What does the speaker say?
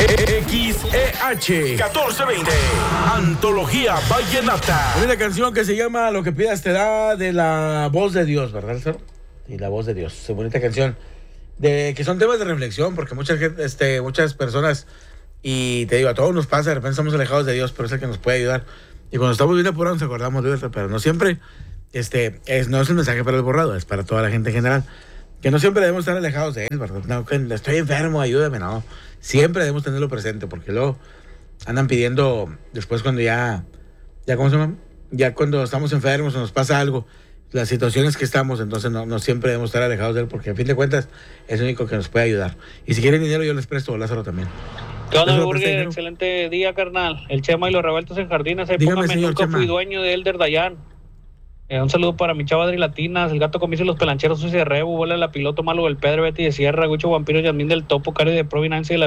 XEH 1420, Antología Vallenata. Hay una canción que se llama Lo que pidas te da, de la voz de Dios, ¿verdad, Cero? Y la voz de Dios, es una bonita canción. Que son temas de reflexión, porque muchas personas, y te digo, a todos nos pasa, de repente estamos alejados de Dios, pero es el que nos puede ayudar. Y cuando estamos bien apurados nos acordamos de Dios, pero no siempre, no es el mensaje para el borrado, es para toda la gente en general. Que no siempre debemos estar alejados de Él, ¿verdad? No, que estoy enfermo, ayúdame, no. Siempre debemos tenerlo presente, porque luego andan pidiendo, después cuando ¿cómo se llama? Ya cuando estamos enfermos o nos pasa algo, las situaciones que estamos, entonces no siempre debemos estar alejados de Él, porque a fin de cuentas es el único que nos puede ayudar. Y si quieren dinero, yo les presto, Lázaro también. ¿Qué onda, Burger? Excelente día, carnal. El Chema y los revueltos en Jardines. Póngame, nunca Chema. fui dueño de Elder Dayan. Un saludo para mi chava Adri Latinas, el gato comicio, los pelancheros, Sucia de Rebu, Vuela la piloto malo del Pedro, Betty de Sierra, Gucho Vampiro, Yasmín del Topo, Cari de Providencia y la